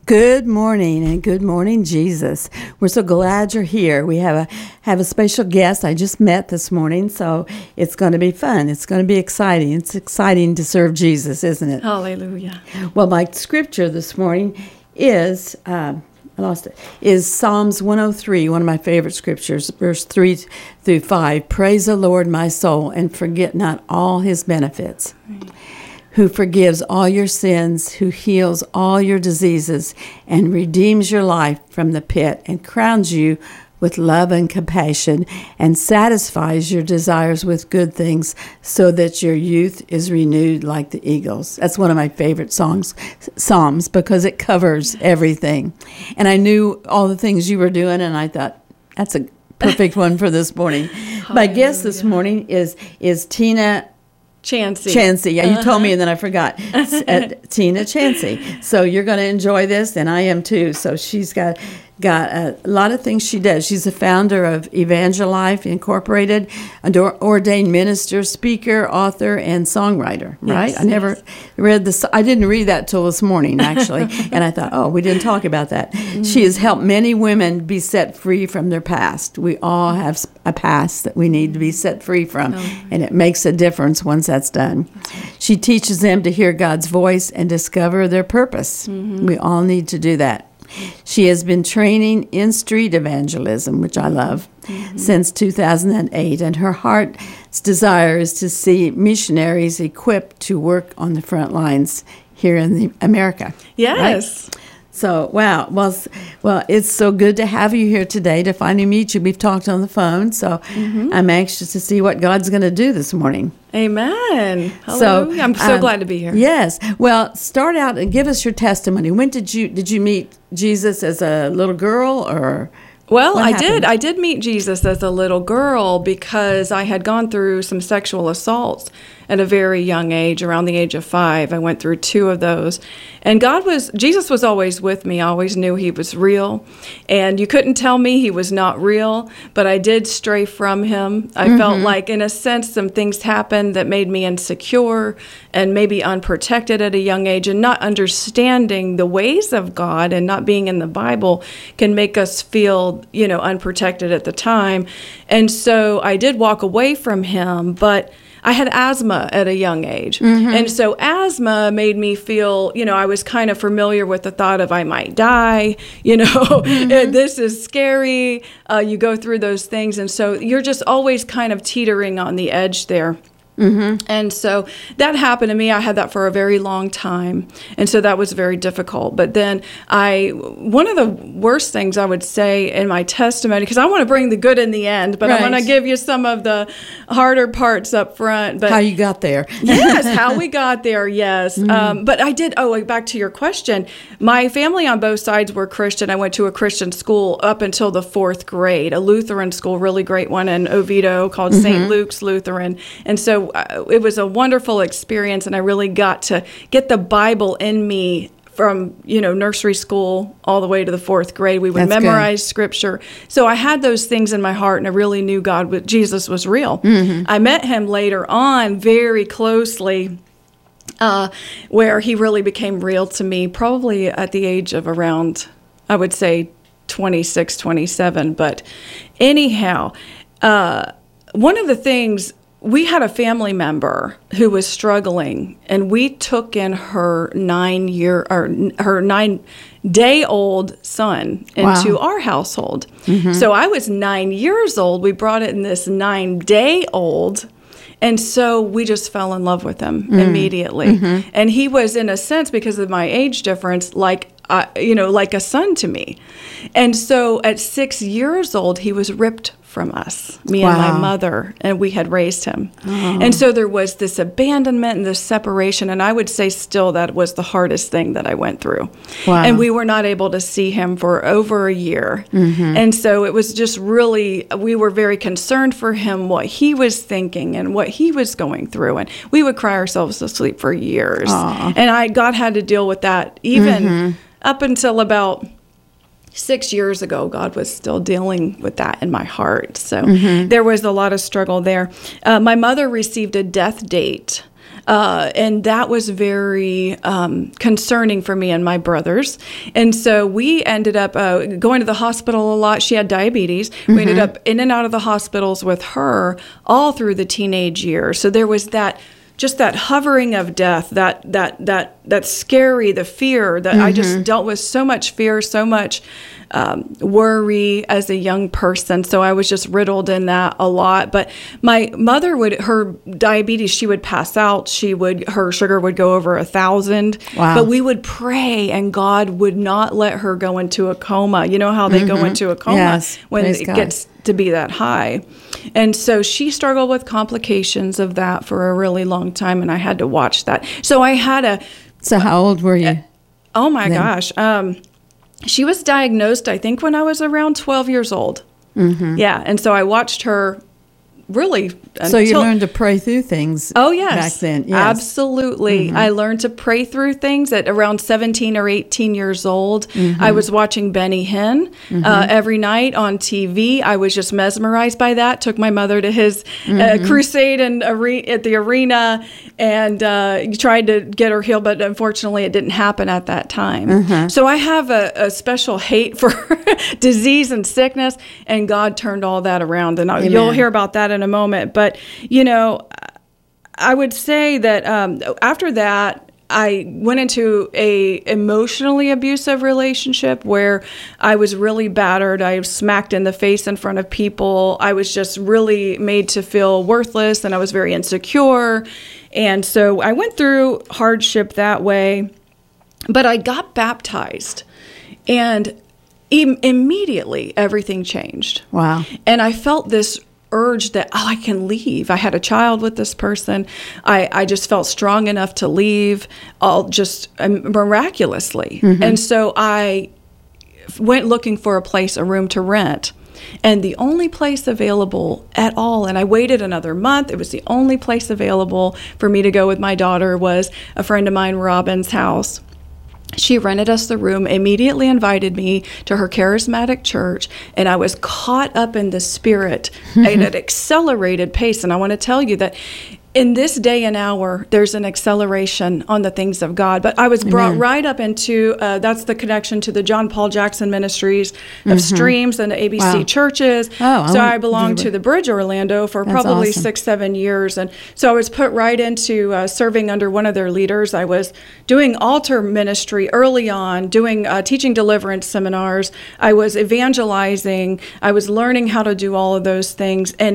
Good morning, and good morning, Jesus. We're so glad you're here. We have a special guest I just met this morning, so it's going to be fun. It's going to be exciting. It's exciting to serve Jesus, isn't it? Hallelujah. Well, my scripture this morning is is Psalms 103, one of my favorite scriptures, verse 3 through 5. Praise the Lord, my soul, and forget not all his benefits. Right. Who forgives all your sins, who heals all your diseases, and redeems your life from the pit, and crowns you with love and compassion, and satisfies your desires with good things, so that your youth is renewed like the eagles. That's one of my favorite Psalms, because it covers everything. And I knew all the things you were doing, and I thought, that's a perfect one for this morning. My guest this morning is Tina Chancey. Yeah, you told me and then I forgot. Tina Chancey. So you're going to enjoy this, and I am too. So she's got a lot of things she does. She's the founder of Evangelife Incorporated, an ordained minister, speaker, author, and songwriter, right? Yes, I never read this. I didn't read that till this morning, actually. And I thought, oh, we didn't talk about that. Mm-hmm. She has helped many women be set free from their past. We all have a past that we need to be set free from, and it makes a difference once that's done. She teaches them to hear God's voice and discover their purpose. Mm-hmm. We all need to do that. She has been training in street evangelism, which I love, since 2008, and her heart's desire is to see missionaries equipped to work on the front lines here in America. Yes. Right? So, wow. Well, it's so good to have you here today, to finally meet you. We've talked on the phone, so I'm anxious to see what God's going to do this morning. Amen. Hallelujah. I'm so glad to be here. Yes. Well, start out and give us your testimony. When did you meet Jesus, as a little girl, or? Well, I did meet Jesus as a little girl, because I had gone through some sexual assaults at a very young age, around the age of 5. I went through 2 of those. And Jesus was always with me. I always knew he was real. And you couldn't tell me he was not real, but I did stray from him. I felt like, in a sense, some things happened that made me insecure and maybe unprotected at a young age, and not understanding the ways of God and not being in the Bible can make us feel, unprotected at the time. And so I did walk away from him, but I had asthma at a young age. And so asthma made me feel, I was kind of familiar with the thought of I might die, this is scary. You go through those things. And so you're just always kind of teetering on the edge there. And so that happened to me. I had that for a very long time. And so that was very difficult. But then one of the worst things I would say in my testimony, because I want to bring the good in the end, but I want to give you some of the harder parts up front. But how you got there. Yes, how we got there, yes. But I did, back to your question, my family on both sides were Christian. I went to a Christian school up until the 4th grade, a Lutheran school, really great one in Oviedo called St. Luke's Lutheran. And so it was a wonderful experience, and I really got to get the Bible in me from, nursery school all the way to the 4th grade. We would memorize scripture. So I had those things in my heart, and I really knew Jesus was real. I met him later on very closely, where he really became real to me, probably at the age of around, I would say, 26, 27. But anyhow, one of the things, we had a family member who was struggling, and we took in her 9-day-old son into our household. So I was 9 years old. We brought in this 9-day-old, and so we just fell in love with him immediately. And he was, in a sense, because of my age difference, like a son to me. And so at 6 years old, he was ripped from us, me and my mother, and we had raised him. And so there was this abandonment and this separation, and I would say still that was the hardest thing that I went through. And we were not able to see him for over a year. And so it was just really, we were very concerned for him, what he was thinking and what he was going through, and we would cry ourselves to sleep for years. And God had to deal with that even up until about 6 years ago. God was still dealing with that in my heart. So there was a lot of struggle there. My mother received a death date And that was very concerning for me and my brothers. And so we ended up going to the hospital a lot. She had diabetes. We ended up in and out of the hospitals with her all through the teenage years. So there was that hovering of death, that scary, the fear that I just dealt with so much fear, so much worry as a young person. So I was just riddled in that a lot. But my mother her diabetes, she would pass out. Her sugar would go over 1,000. Wow. But we would pray and God would not let her go into a coma. You know how they go into a coma when it gets to be that high. And so she struggled with complications of that for a really long time, and I had to watch that. So I had So how old were you? Oh my gosh. She was diagnosed, I think, when I was around 12 years old. Yeah, and so I watched her really So you learned to pray through things. Oh, yes. Back then. Yes. Absolutely. I learned to pray through things at around 17 or 18 years old. I was watching Benny Hinn every night on TV. I was just mesmerized by that. Took my mother to his crusade at the arena and tried to get her healed, but unfortunately it didn't happen at that time. So I have a special hate for disease and sickness, and God turned all that around. And you'll hear about that in a moment. But, I would say that after that, I went into a emotionally abusive relationship where I was really battered. I was smacked in the face in front of people. I was just really made to feel worthless, and I was very insecure. And so I went through hardship that way. But I got baptized, and immediately everything changed. Wow. And I felt this urge that, I can leave. I had a child with this person. I just felt strong enough to leave, all just miraculously. And so I went looking for a room to rent. And the only place available at all, and I waited another month, it was the only place available for me to go with my daughter, was a friend of mine, Robin's house. She rented us the room, immediately invited me to her charismatic church, and I was caught up in the Spirit at an accelerated pace. And I want to tell you that in this day and hour, there's an acceleration on the things of God. But I was brought right up into, that's the connection to the John Paul Jackson Ministries of Streams and the ABC churches. So I belonged to the Bridge Orlando for probably 6-7 years. And so I was put right into serving under one of their leaders. I was doing altar ministry early on, doing teaching deliverance seminars. I was evangelizing. I was learning how to do all of those things. And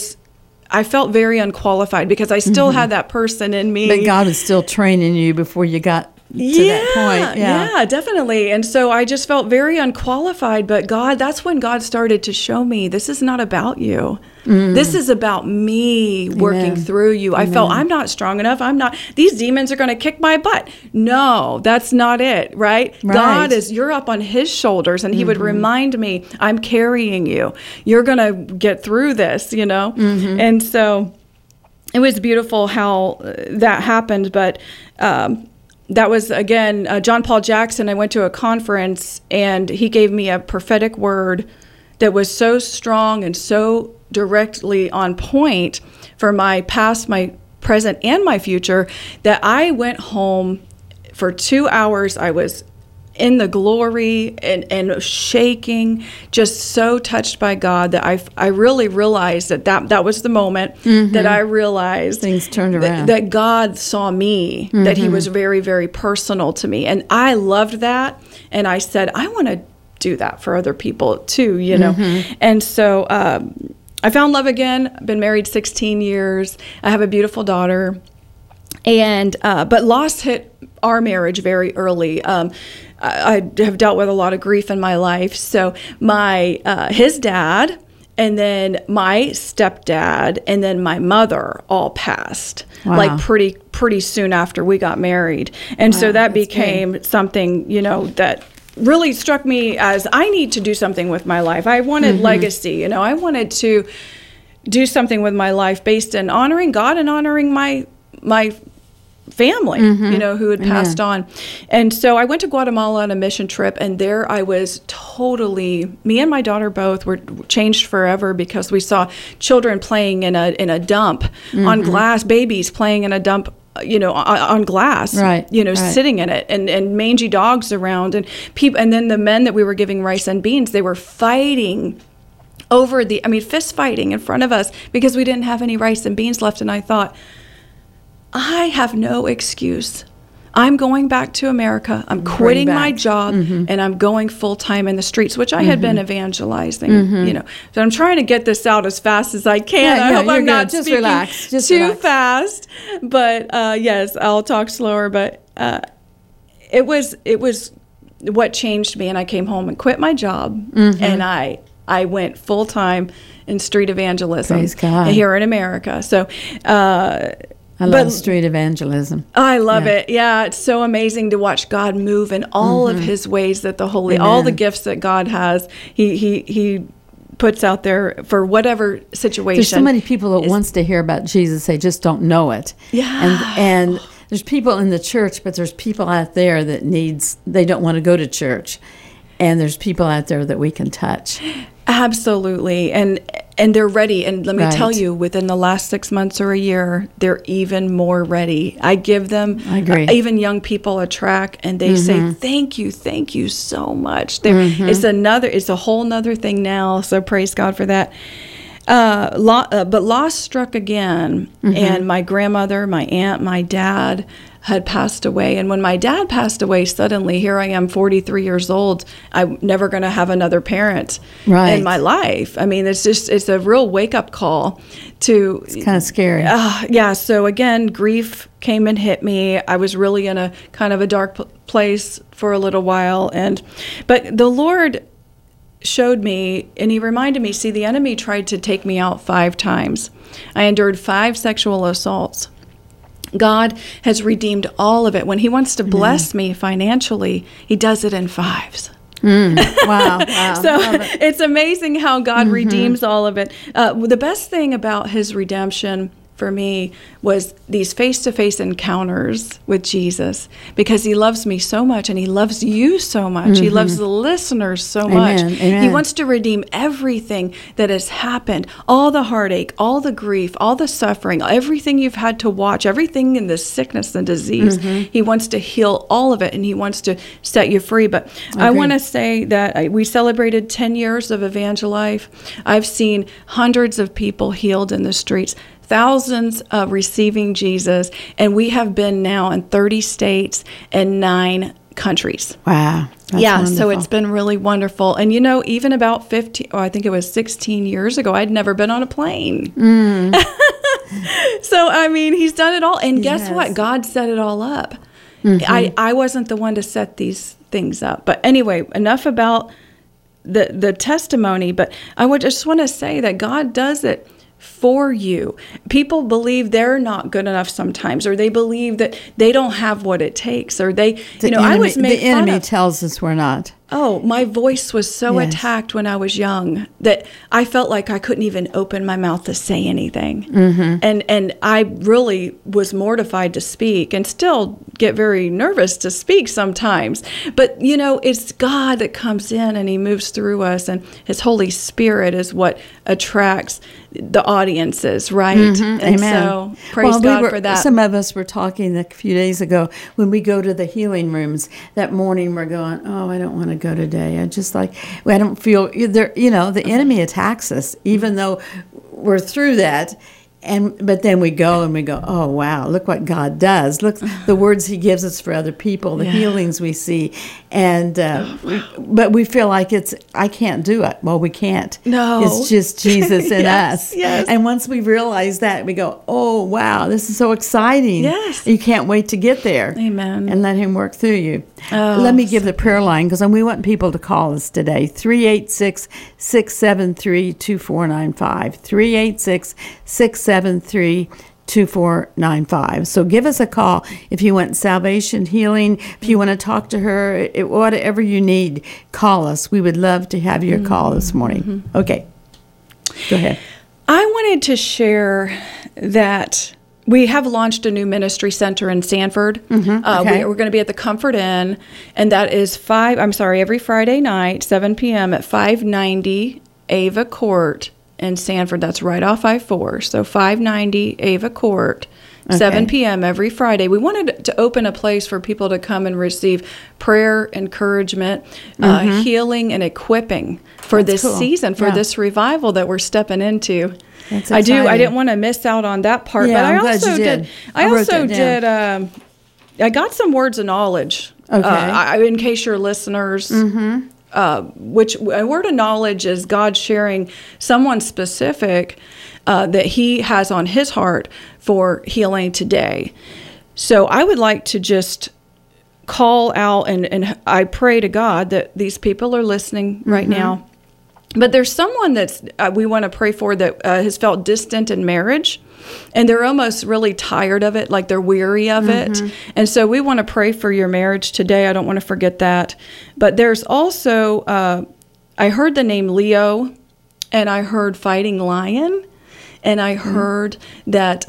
I felt very unqualified because I still had that person in me. But God was still training you before you got to that point. Yeah, definitely. And so I just felt very unqualified. But that's when God started to show me, this is not about you. This is about me working through you. I felt I'm not strong enough. These demons are going to kick my butt. No, that's not it, right? God you're up on his shoulders, and he would remind me, I'm carrying you. You're going to get through this, And so it was beautiful how that happened. But that was, again, John Paul Jackson. I went to a conference, and he gave me a prophetic word that was so strong and so directly on point for my past, my present, and my future, that I went home for 2 hours. I was in the glory and shaking, just so touched by God that I really realized that was the moment that I realized things turned around. That God saw me, that he was very, very personal to me. And I loved that. And I said, I want to do that for other people too, And so I found love again. Been married 16 years. I have a beautiful daughter. And but loss hit our marriage very early. I have dealt with a lot of grief in my life. So his dad, and then my stepdad, and then my mother all passed like pretty soon after we got married. And so that became something, that really struck me as I need to do something with my life. I wanted legacy, I wanted to do something with my life based in honoring God and honoring my family, who had passed on. And so I went to Guatemala on a mission trip, and there I was me and my daughter both were changed forever, because we saw children playing in a dump on glass, babies playing in a dump on glass, right, right. sitting in it, and mangy dogs around, and people, and then the men that we were giving rice and beans, they were fighting over fist fighting in front of us because we didn't have any rice and beans left. And I thought, I have no excuse. I'm going back to America. I'm quitting my job, and I'm going full time in the streets, which I had been evangelizing, So I'm trying to get this out as fast as I can. I hope I'm not just speaking relax. Just too relax. fast. But yes, I'll talk slower. But it was what changed me, and I came home and quit my job, and I went full time in street evangelism. Praise God. Here in America. So. I love street evangelism. I love it. Yeah, it's so amazing to watch God move in all of His ways that all the gifts that God has, He puts out there for whatever situation. There's so many people that wants to hear about Jesus, they just don't know it. Yeah. And there's people in the church, but there's people out there that they don't want to go to church. And there's people out there that we can touch. Absolutely. And they're ready. And let me tell you, within the last 6 months or a year, they're even more ready. I give them, even young people, a track, and they say, thank you so much. It's a whole nother thing now. So praise God for that. But loss struck again. And my grandmother, my aunt, my dad had passed away. And when my dad passed away, suddenly here I am, 43 years old. I'm never going to have another parent in my life. I mean, it's a real wake-up call to... It's kind of scary. Yeah. So again, grief came and hit me. I was really in a kind of a dark place for a little while. But the Lord showed me, and He reminded me, see, the enemy tried to take me out 5 times. I endured 5 sexual assaults. God has redeemed all of it. When He wants to bless me financially, He does it in 5s. Wow. So it's amazing how God redeems all of it. The best thing about His redemption for me was these face-to-face encounters with Jesus, because He loves me so much, and He loves you so much. He loves the listeners so much. Amen. He wants to redeem everything that has happened, all the heartache, all the grief, all the suffering, everything you've had to watch, everything in the sickness and disease. He wants to heal all of it, and He wants to set you free. But I want to say that we celebrated 10 years of Evangelife. I've seen hundreds of people healed in the streets, thousands receiving Jesus, and we have been now in 30 states and 9 countries. Wow. That's wonderful. So it's been really wonderful. And even about 16 years ago, I'd never been on a plane. So, I mean, He's done it all. And guess what? God set it all up. I wasn't the one to set these things up. But anyway, enough about the testimony. But I just want to say that God does it for you. People believe they're not good enough sometimes, or they believe that they don't have what it takes, or I was made the enemy fun of. tells us we're not. Oh, my voice was so attacked when I was young that I felt like I couldn't even open my mouth to say anything. And I really was mortified to speak, and still get very nervous to speak sometimes. But, it's God that comes in and He moves through us, and His Holy Spirit is what attracts the audiences, right? And Amen. so praise God for that. Some of us were talking a few days ago when we go to the healing rooms. That morning we're going, oh, I don't want to go today. I don't feel there. The enemy attacks us, even though we're through that. But then we go, oh, wow, look what God does. Look, the words He gives us for other people, the healings we see. And but we feel like I can't do it. Well, we can't. No. It's just Jesus in us. Yes. And once we realize that, we go, oh, wow, this is so exciting. Yes. You can't wait to get there. Amen. And let Him work through you. Oh, let me give the prayer line, because we want people to call us today. 386-673-2495. 386-673-2495. So give us a call if you want salvation, healing, if you want to talk to her, whatever you need, call us. We would love to have your call this morning. Okay. Go ahead. I wanted to share that we have launched a new ministry center in Sanford. Okay. We're going to be at the Comfort Inn, and that is every Friday night, 7 p.m. at 590 Ava Court in Sanford. That's right off I-4. So 590 Ava Court 7 p.m. every Friday. We wanted to open a place for people to come and receive prayer, encouragement, healing, and equipping for this season, for this revival that we're stepping into. I didn't want to miss out on that part, but I also did. I got some words of knowledge. Okay. In case your listeners, which a word of knowledge is God sharing someone specific that He has on His heart for healing today. So I would like to just call out, and I pray to God that these people are listening right now. But there's someone that's we want to pray for that has felt distant in marriage, and they're almost really tired of it, like they're weary of it. And so we want to pray for your marriage today. I don't want to forget that. But there's also, I heard the name Leo, and I heard Fighting Lion, and I heard that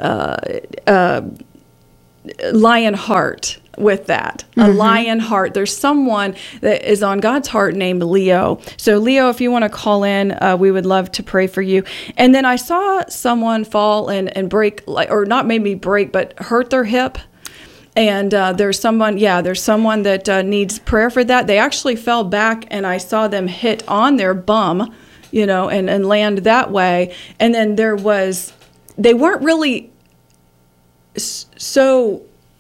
Lion Heart. With that, a lion heart. There's someone that is on God's heart named Leo. So Leo, if you want to call in, we would love to pray for you. And then I saw someone fall and break, or not maybe break, but hurt their hip. And there's someone that needs prayer for that. They actually fell back, and I saw them hit on their bum, and land that way. And then they weren't really so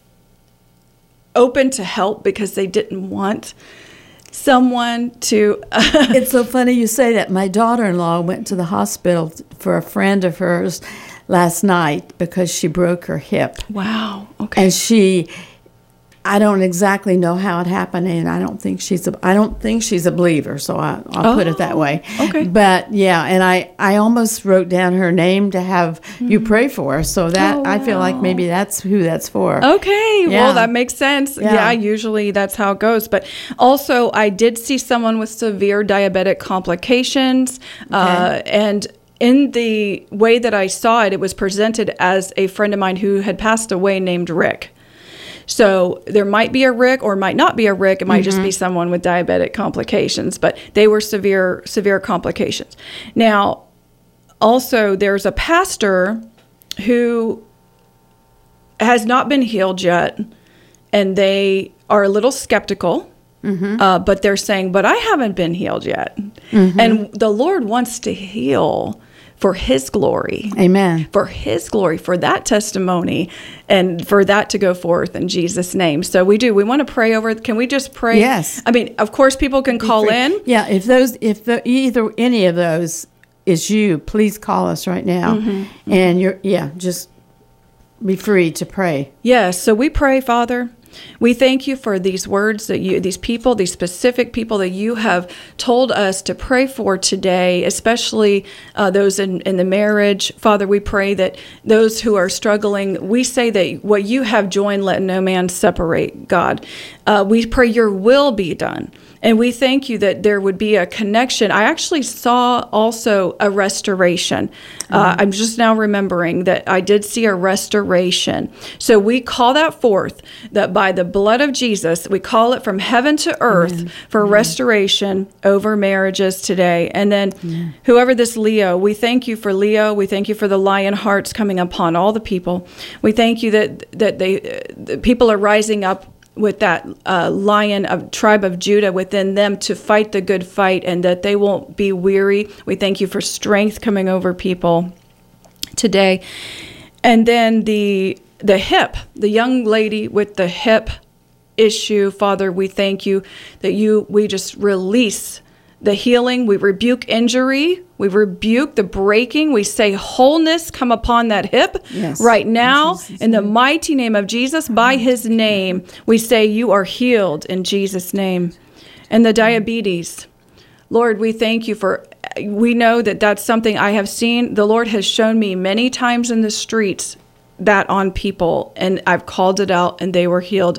open to help because they didn't want someone to... It's so funny you say that. My daughter-in-law went to the hospital for a friend of hers last night because she broke her hip. Wow. Okay. And I don't exactly know how it happened, and I don't think she's a believer, so I'll put it that way. Okay. But yeah, and I almost wrote down her name to have you pray for her, so that I feel like maybe that's who that's for. Okay, well that makes sense. Yeah, usually that's how it goes. But also, I did see someone with severe diabetic complications, and in the way that I saw it, it was presented as a friend of mine who had passed away named Rick. So there might be a Rick or might not be a Rick. It might just be someone with diabetic complications, but they were severe complications. Now, also there's a pastor who has not been healed yet, and they are a little skeptical, but they're saying, but I haven't been healed yet. And the Lord wants to heal for His glory. Amen. For His glory, for that testimony, and for that to go forth in Jesus' name. So we want to pray over. Can we just pray? Yes. I mean, of course, people can call in. Yeah, if either any of those is you, please call us right now. And just be free to pray. Yes. So we pray, Father. We thank you for these words that these specific people that you have told us to pray for today, especially those in the marriage. Father, we pray that those who are struggling, we say that what you have joined, let no man separate, God. We pray your will be done. And we thank you that there would be a connection. I actually saw also a restoration. I'm just now remembering that I did see a restoration. So we call that forth, that by the blood of Jesus, we call it from heaven to earth for restoration over marriages today. And then whoever this Leo, we thank you for Leo. We thank you for the lion hearts coming upon all the people. We thank you that the people are rising up with that lion of tribe of Judah within them to fight the good fight, and that they won't be weary. We thank you for strength coming over people today. And then the hip, the young lady with the hip issue, Father, we thank you that we just release the healing. We rebuke injury. We rebuke the breaking. We say wholeness come upon that hip right now. In the mighty name of Jesus, by His name, we say you are healed in Jesus' name. And the diabetes, Lord, we thank you we know that that's something I have seen. The Lord has shown me many times in the streets that on people, and I've called it out, and they were healed.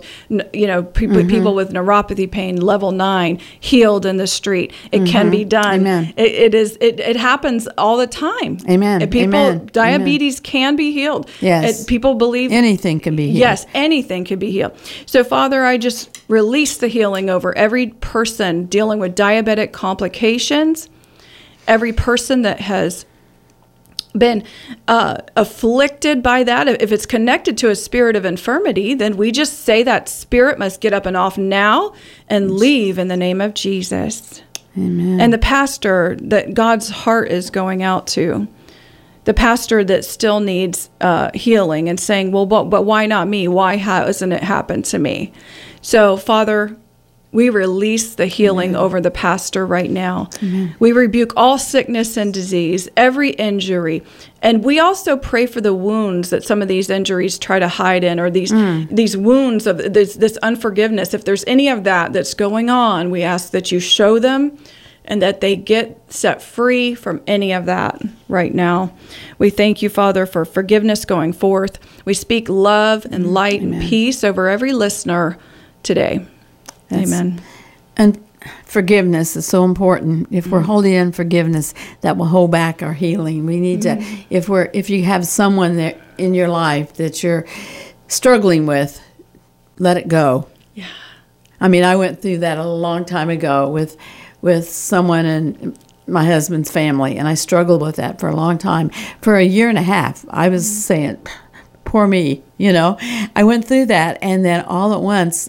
People with neuropathy pain, level 9, healed in the street. It can be done. Amen. It happens all the time. Amen. Diabetes can be healed. Yes. People believe anything can be healed. Yes, anything can be healed. So, Father, I just release the healing over every person dealing with diabetic complications, every person that has been afflicted by that, if it's connected to a spirit of infirmity, then we just say that spirit must get up and off now and leave in the name of Jesus. Amen. And the pastor that God's heart is going out to, the pastor that still needs healing and saying, well, but why not me? Why hasn't it happened to me? So, Father, we release the healing Amen. Over the pastor right now. Amen. We rebuke all sickness and disease, every injury. And we also pray for the wounds that some of these injuries try to hide in, or these wounds of this unforgiveness. If there's any of that that's going on, we ask that you show them and that they get set free from any of that right now. We thank you, Father, for forgiveness going forth. We speak love and light Amen. And peace over every listener today. Amen. And forgiveness is so important. If we're holding in forgiveness, that will hold back our healing. We need to, if you have someone that in your life that you're struggling with, let it go. Yeah. I mean, I went through that a long time ago with someone in my husband's family, and I struggled with that for a long time. For a year and a half, I was saying, poor me, I went through that, and then all at once,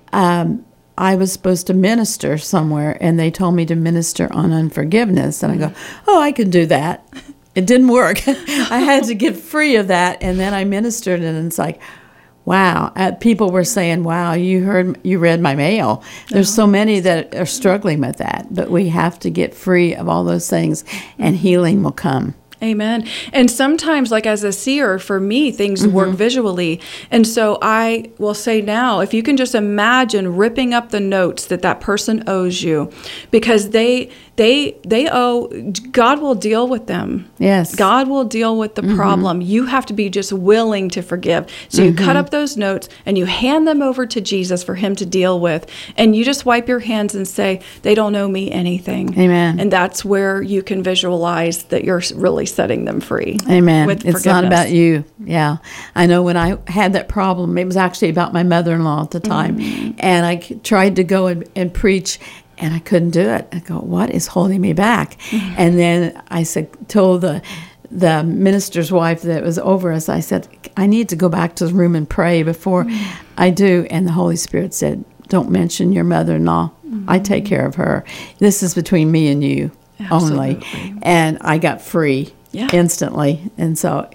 I was supposed to minister somewhere, and they told me to minister on unforgiveness. And I go, I can do that. It didn't work. I had to get free of that, and then I ministered, and it's like, wow. People were saying, wow, you read my mail. There's so many that are struggling with that, but we have to get free of all those things, and healing will come. Amen. And sometimes, like as a seer, for me, things work visually. And so I will say now, if you can just imagine ripping up the notes that person owes you, because they owe, God will deal with them. Yes. God will deal with the problem. You have to be just willing to forgive. So you cut up those notes and you hand them over to Jesus for him to deal with. And you just wipe your hands and say, they don't owe me anything. Amen. And that's where you can visualize that you're really setting them free. Amen. It's not about you. Yeah. I know when I had that problem, it was actually about my mother-in-law at the time. And I tried to go and preach, and I couldn't do it. I go, what is holding me back? And then I told the minister's wife that was over us, I said, I need to go back to the room and pray before I do. And the Holy Spirit said, don't mention your mother-in-law. I take care of her. This is between me and you. Absolutely. Only. And I got free instantly. And so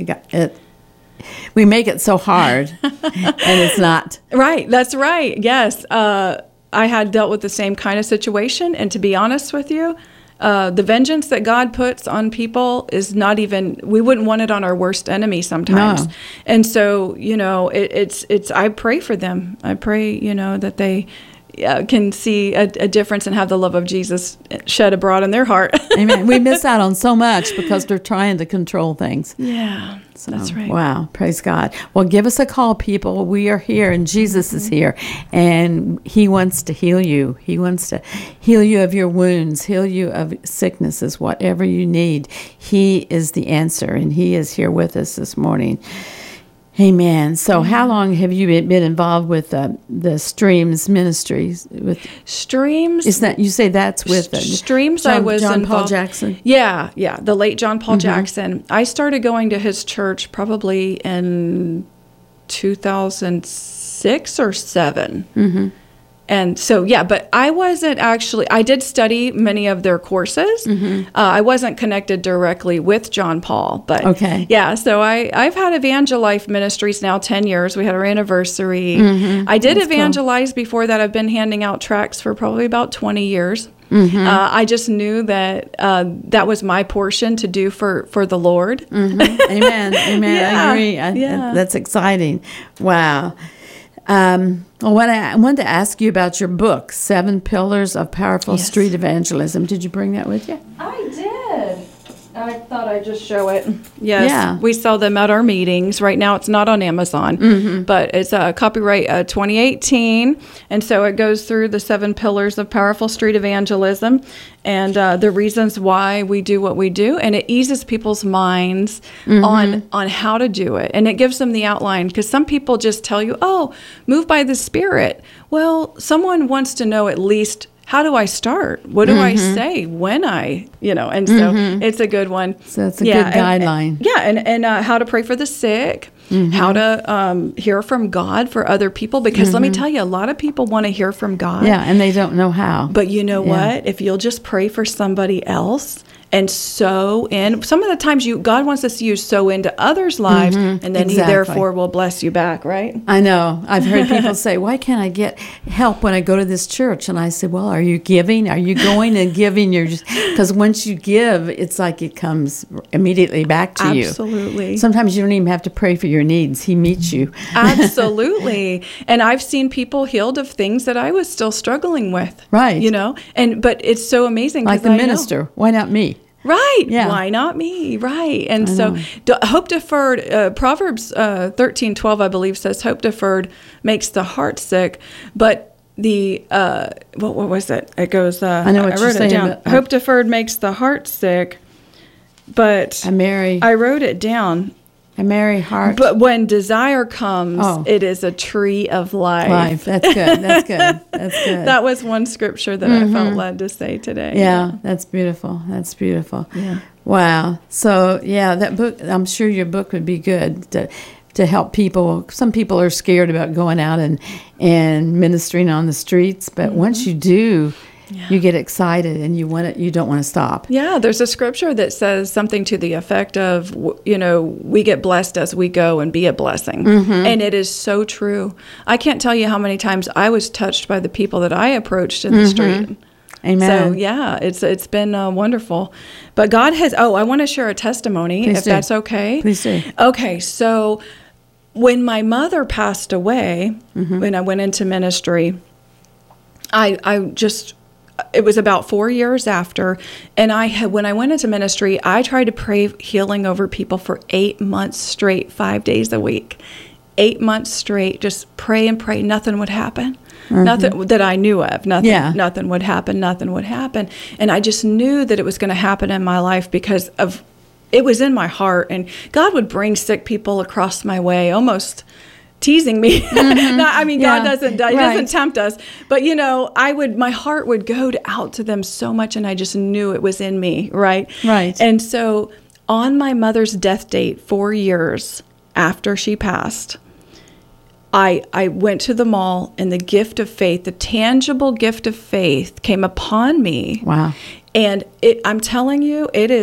we make it so hard, and it's not. Right. That's right. Yes. I had dealt with the same kind of situation. And to be honest with you, the vengeance that God puts on people is not even, we wouldn't want it on our worst enemy sometimes. No. And so, it's, I pray for them. I pray, that they can see a difference and have the love of Jesus shed abroad in their heart. Amen. We miss out on so much because they're trying to control things. Yeah, so, that's right. Wow, praise God. Well, give us a call, people. We are here, and Jesus is here, and he wants to heal you. He wants to heal you of your wounds, heal you of sicknesses, whatever you need. He is the answer, and he is here with us this morning. Amen. So how long have you been involved with the Streams Ministries? With Streams? Is that, you say that's with Streams? John, I was John involved. Paul Jackson? Yeah, the late John Paul Jackson. I started going to his church probably in 2006 or 7. And so, but I wasn't actually, I did study many of their courses. I wasn't connected directly with John Paul, but so I've had Evangelife Ministries now 10 years. We had our anniversary. I did That's evangelize cool. Before that. I've been handing out tracts for probably about 20 years. I just knew that that was my portion to do for the Lord. Amen. I agree. That's exciting. Wow. Well, I wanted to ask you about your book, 7 Pillars of Powerful Street Evangelism. Did you bring that with you? I did. I thought I'd just show it. Yes, we sell them at our meetings. Right now it's not on Amazon, but it's a copyright 2018. And so it goes through the 7 pillars of powerful street evangelism and the reasons why we do what we do. And it eases people's minds on how to do it. And it gives them the outline, because some people just tell you, oh, move by the Spirit. Well, someone wants to know at least how do I start? What do I say when and so it's a good one. So it's a good guideline. And how to pray for the sick, how to hear from God for other people, because let me tell you, a lot of people want to hear from God. Yeah, and they don't know how. But you know what? If you'll just pray for somebody else and sow in, some of the times God wants us to sow into others' lives, and then He therefore will bless you back, right? I know. I've heard people say, why can't I get help when I go to this church? And I said, well, are you giving? Are you going and giving? Because once you give, it's like it comes immediately back to you. Absolutely. Sometimes you don't even have to pray for your needs. He meets you. Absolutely. And I've seen people healed of things that I was still struggling with. Right. But it's so amazing. Like the minister. Why not me? Right. Yeah. Why not me? Right. And so hope deferred, Proverbs 13:12, I believe, says hope deferred makes the heart sick. But the, what was it? It goes, I know what you're saying. Hope deferred makes the heart sick. But I wrote it down. A merry heart. But when desire comes, it is a tree of life. That's good. That's good. That's good. That was one scripture that I felt led to say today. Yeah, that's beautiful. That's beautiful. Yeah. Wow. So, that book, I'm sure your book would be good to help people. Some people are scared about going out and ministering on the streets, but once you do, you get excited and you don't want to stop. Yeah, there's a scripture that says something to the effect of, we get blessed as we go and be a blessing. And it is so true. I can't tell you how many times I was touched by the people that I approached in the street. Amen. So, it's been wonderful. But God has, I want to share a testimony, Please if do. that's okay. Please do. Okay, so when my mother passed away, when I went into ministry, it was about 4 years after, and when I went into ministry, I tried to pray healing over people for 8 months straight, 5 days a week. 8 months straight, just pray and pray. Nothing would happen. Nothing that I knew of. Nothing would happen. Nothing would happen. And I just knew that it was going to happen in my life because of it was in my heart. And God would bring sick people across my way, almost teasing me. God doesn't tempt us, but my heart would go out to them so much, and I just knew it was in me, right? And so on my mother's death date, 4 years after she passed, I went to the mall, and the gift of faith, the tangible gift of faith, came upon me. Wow. And I'm telling you,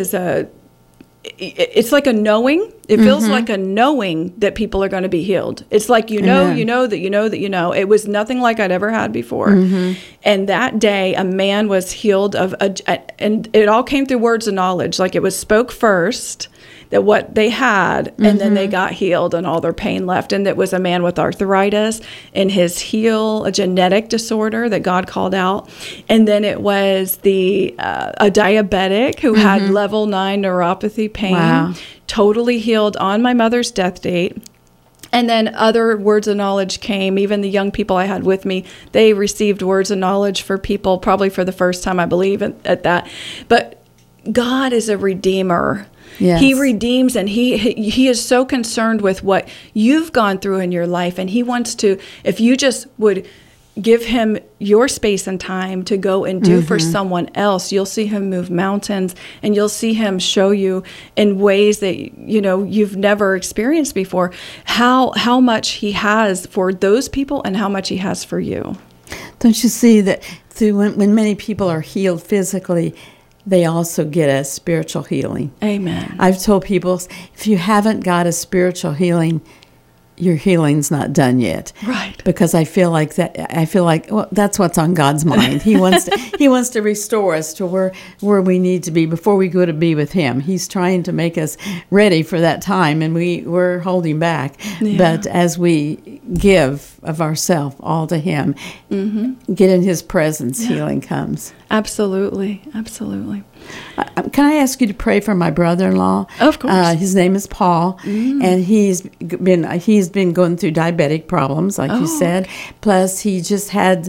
it's like a knowing. It feels like a knowing that people are going to be healed. It's like Amen. It was nothing like I'd ever had before. And that day, a man was healed and it all came through words of knowledge. Like it was spoke first, that what they had, and then they got healed and all their pain left. And it was a man with arthritis and his heel, a genetic disorder that God called out. And then it was a diabetic who had level 9 neuropathy pain, totally healed on my mother's death date. And then other words of knowledge came. Even the young people I had with me, they received words of knowledge for people, probably for the first time, I believe, at that. But God is a redeemer. Yes. He redeems, and he is so concerned with what you've gone through in your life, and he wants to, if you just would give him your space and time to go and do for someone else, you'll see him move mountains, and you'll see him show you in ways that you've never experienced before how much he has for those people and how much he has for you. Don't you see that when many people are healed physically, they also get a spiritual healing? Amen. I've told people, if you haven't got a spiritual healing, your healing's not done yet. Right. Because I feel like that's what's on God's mind. He wants to restore us to where we need to be before we go to be with him. He's trying to make us ready for that time, and we're holding back. Yeah. But as we give of ourselves all to him, get in his presence, healing comes. Absolutely. Absolutely. Can I ask you to pray for my brother-in-law? Of course. His name is Paul, and he's been going through diabetic problems, like you said. Plus, he just had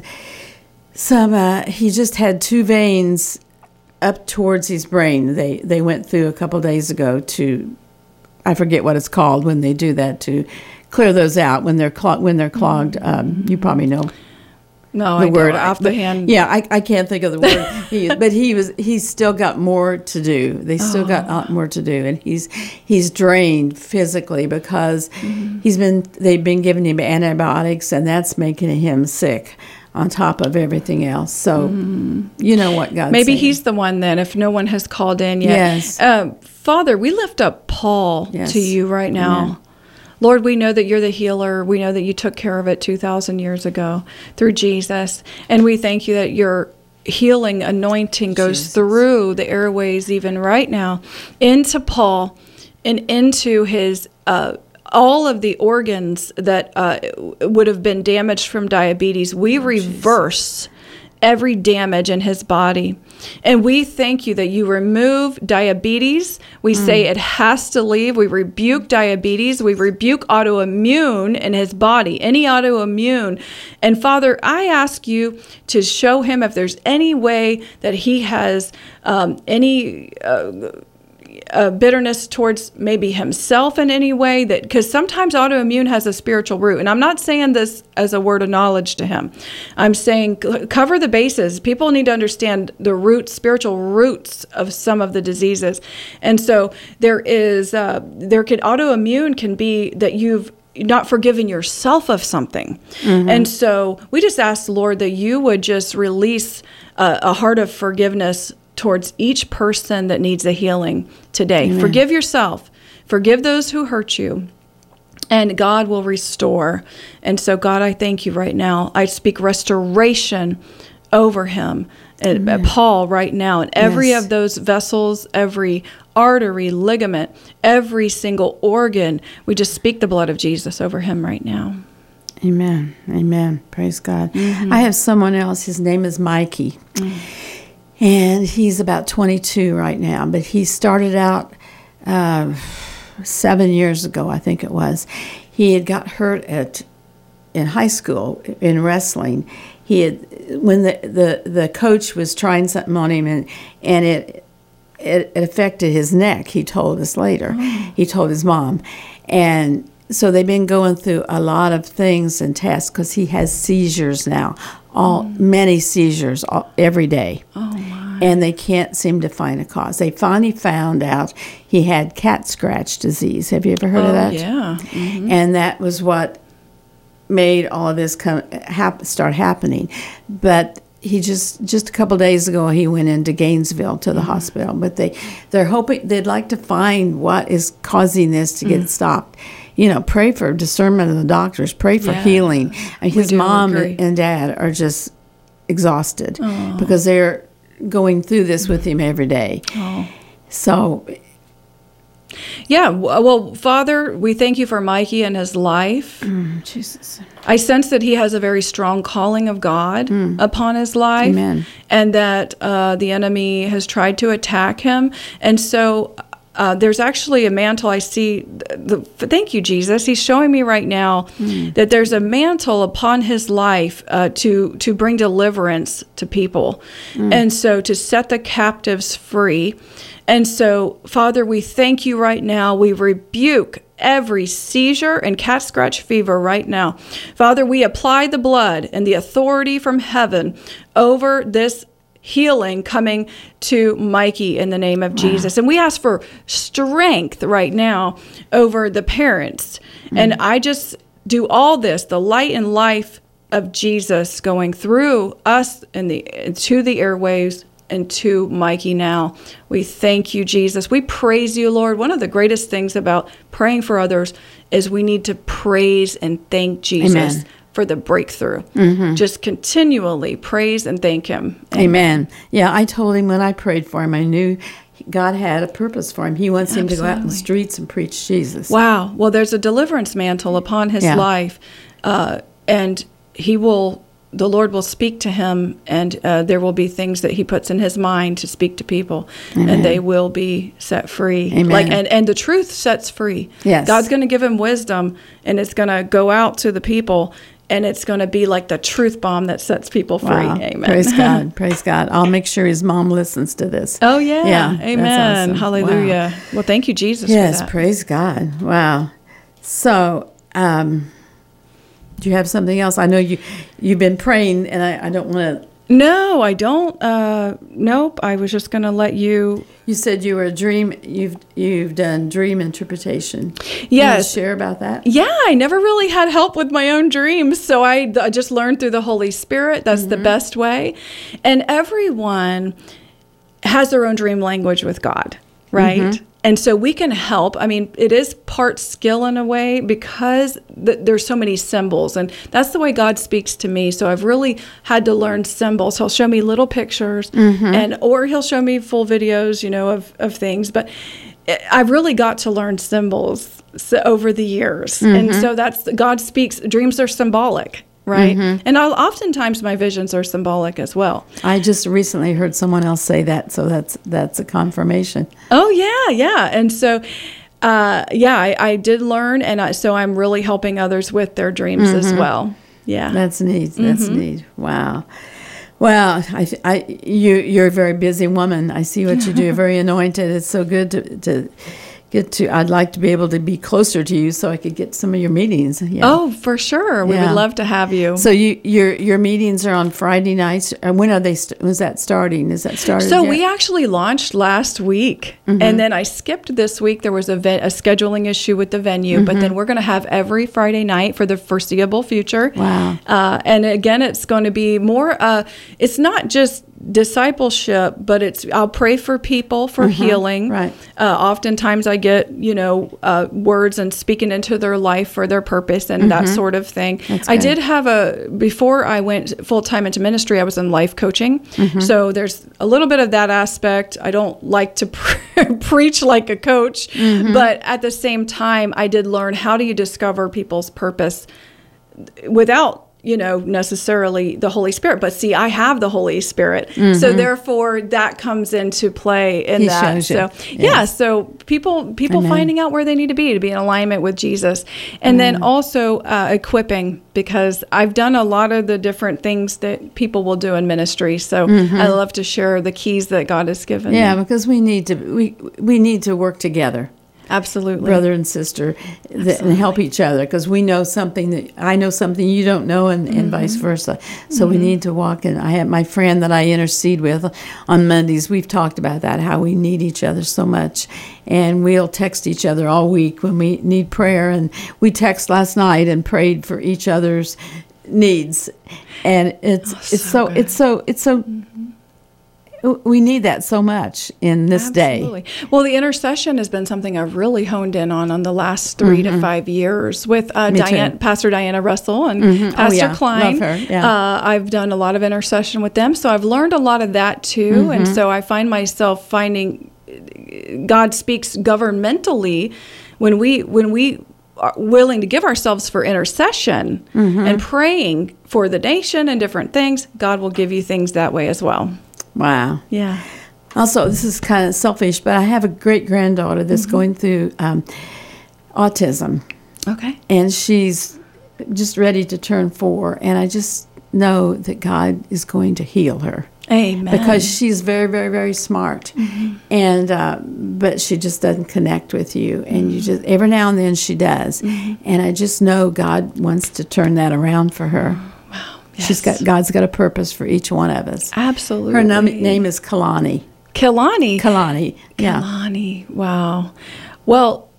two veins up towards his brain. They went through a couple days ago I forget what it's called when they do that, to clear those out when they're clogged. You probably know. No, the I word know, off the hand. Yeah, I can't think of the word. But he's still got more to do. They still got a lot more to do, and he's drained physically because they've been giving him antibiotics, and that's making him sick on top of everything else. So you know what God's Maybe saying. he's the one then, if no one has called in yet. Yes. Father, we lift up Paul to you right now. Amen. Lord, we know that you're the healer. We know that you took care of it 2,000 years ago through Jesus. And we thank you that your healing anointing goes through the airways even right now into Paul and into his all of the organs that would have been damaged from diabetes. We reverse every damage in his body. And we thank you that you remove diabetes. We say it has to leave. We rebuke diabetes. We rebuke autoimmune in his body, any autoimmune. And Father, I ask you to show him if there's any way that he has any bitterness towards maybe himself in any way, that because sometimes autoimmune has a spiritual root. And I'm not saying this as a word of knowledge to him. I'm saying cover the bases. People need to understand the roots, spiritual roots of some of the diseases. And so autoimmune can be that you've not forgiven yourself of something. And so we just ask, Lord, that you would just release a heart of forgiveness towards each person that needs a healing today. Amen. Forgive yourself. Forgive those who hurt you. And God will restore. And so, God, I thank you right now. I speak restoration over him, Paul, right now. And every of those vessels, every artery, ligament, every single organ, we just speak the blood of Jesus over him right now. Amen. Amen. Praise God. I have someone else. His name is Mikey. And he's about 22 right now, but he started out 7 years ago, I think it was. He had got hurt in high school in wrestling. When the coach was trying something on him, and it affected his neck. He told us later. He told his mom, and so they've been going through a lot of things and tests because he has seizures now, many seizures every day. Oh my! And they can't seem to find a cause. They finally found out he had cat scratch disease. Have you ever heard of that? Yeah. And that was what made all of this start happening. But he just a couple of days ago he went into Gainesville to the hospital. But they're hoping, they'd like to find what is causing this to get stopped. You know, pray for discernment of the doctors. Pray for healing. And his mom and dad are just exhausted because they're going through this with him every day. So, yeah. Well, Father, we thank you for Mikey and his life. Jesus. I sense that he has a very strong calling of God upon his life. Amen. And that the enemy has tried to attack him. And so there's actually a mantle I see. Thank you, Jesus. He's showing me right now that there's a mantle upon his life to bring deliverance to people. And so to set the captives free. And so, Father, we thank you right now. We rebuke every seizure and cat scratch fever right now. Father, we apply the blood and the authority from heaven over this healing coming to Mikey in the name of Jesus. And we ask for strength right now over the parents. And I just do all this, the light and life of Jesus going through us and to the airwaves and to Mikey now. We thank you, Jesus. We praise you, Lord. One of the greatest things about praying for others is we need to praise and thank Jesus for the breakthrough. Just continually praise and thank him. Amen. Yeah, I told him when I prayed for him, I knew God had a purpose for him. He wants him to go out in the streets and preach Jesus. Wow. Well, there's a deliverance mantle upon his life, and the Lord will speak to him, and there will be things that he puts in his mind to speak to people, and they will be set free. Amen. And the truth sets free. Yes. God's going to give him wisdom, and it's going to go out to the people, and it's going to be like the truth bomb that sets people free. Wow. Amen. Praise God. Praise God. I'll make sure his mom listens to this. Oh, yeah. Amen. That's awesome. Hallelujah. Wow. Well, thank you, Jesus, for Yes, that. praise God. Wow. So, Do you have something else? I know you've been praying, and I don't want to. No, I don't. Nope. I was just going to let you. You said you were a dream. You've done dream interpretation. Yes. You want to share about that? Yeah, I never really had help with my own dreams, so I just learned through the Holy Spirit. That's the best way. And everyone has their own dream language with God, right? And so we can help. I mean, it is part skill in a way because there's so many symbols. And that's the way God speaks to me. So I've really had to learn symbols. He'll show me little pictures or he'll show me full videos, of things. But I've really got to learn symbols over the years. And so God speaks. Dreams are symbolic. Right. And oftentimes my visions are symbolic as well. I just recently heard someone else say that. So that's a confirmation. Oh, yeah. And so, I did learn. And so I'm really helping others with their dreams as well. Yeah. That's neat. That's neat. Wow. Well, you're a very busy woman. I see what you do. You're very anointed. It's so good to get to. I'd like to be able to be closer to you so I could get some of your meetings. Yeah. Oh, for sure. We would love to have you. So your meetings are on Friday nights. When are they? Was that starting? Is that started? So yet? we actually launched last week, and then I skipped this week. There was a scheduling issue with the venue, but then we're going to have every Friday night for the foreseeable future. Wow. And again, it's going to be more. It's not just discipleship, but I'll pray for people for healing. Right. Oftentimes I get, words and speaking into their life for their purpose and that sort of thing. That's I good. did have before I went full-time into ministry, I was in life coaching. So there's a little bit of that aspect. I don't like to preach like a coach, but at the same time, I did learn how do you discover people's purpose without necessarily the Holy Spirit. But see, I have the Holy Spirit. So therefore that comes into play in He that. shows you. So Yes. so people Amen. finding out where they need to be in alignment with Jesus. And then also equipping, because I've done a lot of the different things that people will do in ministry. So I love to share the keys that God has given me. Yeah, because we need to work together. Absolutely. Brother and sister, and help each other, because we know something that I know something you don't know, and vice versa. So we need to walk in. I have my friend that I intercede with on Mondays. We've talked about that, how we need each other so much, and we'll text each other all week when we need prayer. And we texted last night and prayed for each other's needs, and it's so. We need that so much in this Absolutely. day. Well, the intercession has been something I've really honed in on the last 3 to 5 years with Pastor Diana Russell and Pastor Klein. Love her. Yeah. I've done a lot of intercession with them, so I've learned a lot of that too. And so I find myself finding God speaks governmentally when we are willing to give ourselves for intercession and praying for the nation and different things. God will give you things that way as well. Wow. Yeah. Also, this is kind of selfish, but I have a great-granddaughter that's going through autism. Okay. And she's just ready to turn 4. And I just know that God is going to heal her. Amen. Because she's very, very, very smart. And but she just doesn't connect with you. And you just, every now and then she does. And I just know God wants to turn that around for her. Yes. God's got a purpose for each one of us. Absolutely. Her name is Kalani. Kalani. Yeah. Kalani. Wow. Well,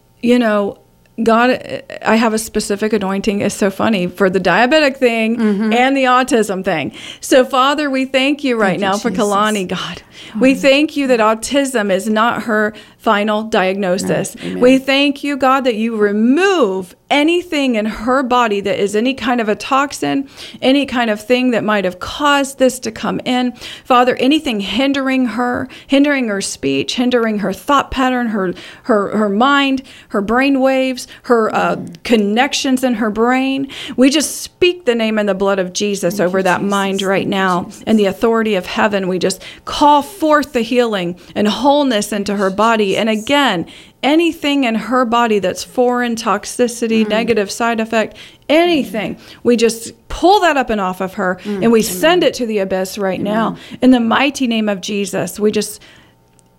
God, I have a specific anointing. It's so funny for the diabetic thing and the autism thing. So, Father, we thank you right now for Kalani, God. We thank you that autism is not her final diagnosis. Amen. We thank you, God, that you remove anything in her body that is any kind of a toxin, any kind of thing that might have caused this to come in. Father, anything hindering her speech, hindering her thought pattern, her mind, her brain waves, her connections in her brain. We just speak the name and the blood of Jesus over that mind right now. And the authority of heaven, we just call forth the healing and wholeness into her body. And again, anything in her body that's foreign, toxicity, negative side effect, anything, we just pull that up and off of her and we send it to the abyss right now. In the mighty name of Jesus, we just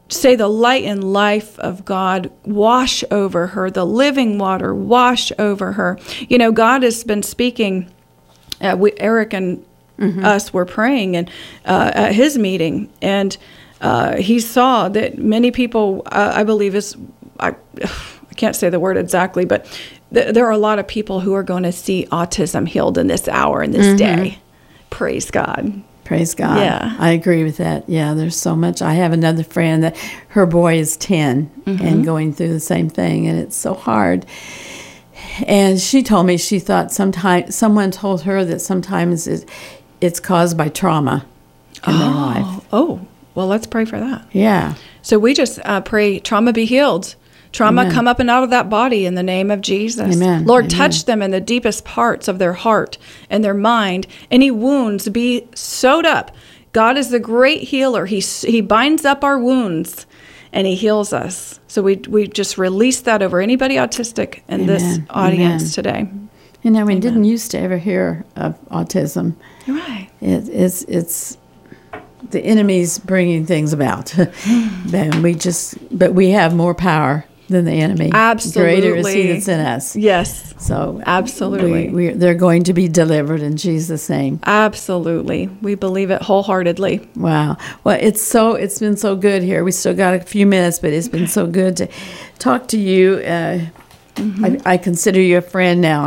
say the light and life of God wash over her, the living water wash over her. You know, God has been speaking. Eric and us were praying and at his meeting, and he saw that many people, I believe, I can't say the word exactly, but there are a lot of people who are going to see autism healed in this hour, in this day. Praise God. Praise God. Yeah. I agree with that. Yeah, there's so much. I have another friend that her boy is 10 and going through the same thing, and it's so hard. And she told me she thought someone told her that sometimes it's caused by trauma in their life. Oh, well, let's pray for that. Yeah. So we just pray trauma be healed. Trauma Amen. come up and out of that body in the name of Jesus. Amen. Lord, Amen. touch them in the deepest parts of their heart and their mind. Any wounds be sewed up. God is the great healer. He binds up our wounds and he heals us. So we just release that over anybody autistic in this audience today. You know, we didn't used to ever hear of autism. You're right. It's the enemy's bringing things about. But we have more power than the enemy. Absolutely. Greater is he that's in us. Yes. So absolutely. they're going to be delivered in Jesus' name. Absolutely. We believe it wholeheartedly. Wow. Well, it's been so good here. We still got a few minutes, but it's been so good to talk to you. I consider you a friend now.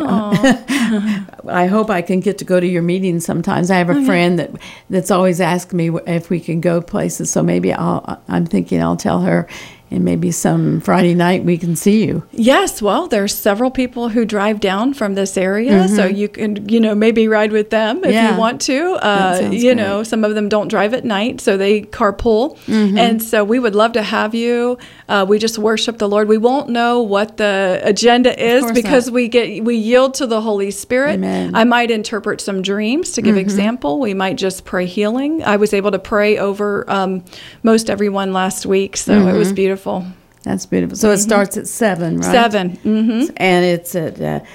I hope I can get to go to your meetings sometimes. I have a friend that's always asked me if we can go places. So maybe I'm thinking I'll tell her, and maybe some Friday night we can see you. Yes, well, there's several people who drive down from this area, so you can, maybe ride with them if you want to. Great. Some of them don't drive at night, so they carpool. And so we would love to have you. We just worship the Lord. We won't know what the agenda is because we yield to the Holy Spirit. Amen. I might interpret some dreams to give example. We might just pray healing. I was able to pray over most everyone last week, so it was beautiful. That's beautiful. So it starts at 7, right? 7. And it's at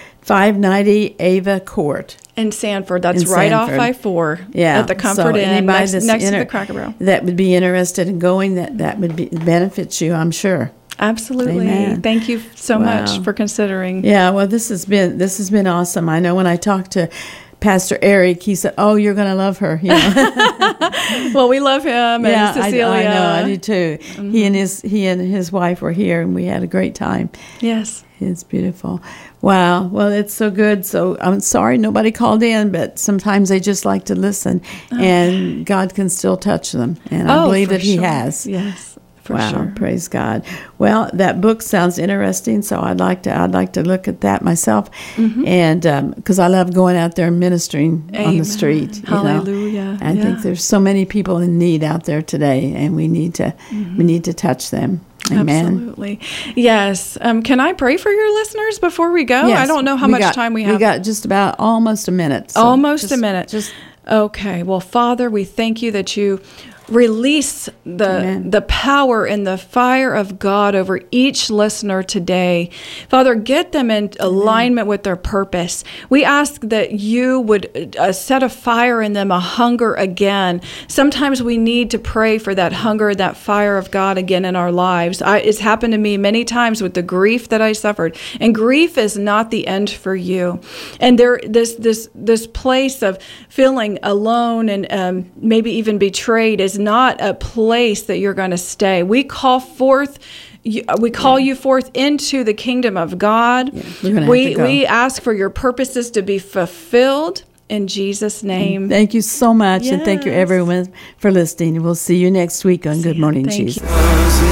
590 Ava Court. In Sanford. That's right off I-4 at the Comfort Inn next to the Cracker Barrel. That would be interested in going, that would benefit you, I'm sure. Absolutely. Amen. Thank you so much for considering. Yeah, well, this has been awesome. I know when I talked to Pastor Eric, he said, "Oh, you're going to love her." You know? Well, we love him and Cecilia. I know, I do too. He and his wife were here, and we had a great time. Yes, it's beautiful. Wow. Well, it's so good. So I'm sorry nobody called in, but sometimes they just like to listen, and God can still touch them, and I believe that He has. Yes. Wow, sure. Praise God. Well, that book sounds interesting, so I'd like to look at that myself, and because I love going out there and ministering on the street. Hallelujah. I think there's so many people in need out there today, and we need to touch them. Amen. Absolutely. Yes. Can I pray for your listeners before we go? Yes, I don't know how much time we have. We got just about almost a minute. So almost a minute. Okay. Well, Father, we thank you that you release the power and the fire of God over each listener today. Father, get them in alignment with their purpose. We ask that you would set a fire in them, a hunger again. Sometimes we need to pray for that hunger, that fire of God again in our lives. It's happened to me many times with the grief that I suffered. And grief is not the end for you. And this place of feeling alone and maybe even betrayed is not a place that you're going to stay. We call you forth into the kingdom of God. We ask for your purposes to be fulfilled in Jesus' name. Thank you so much, and thank you everyone for listening. We'll see you next week on Good Morning Jesus.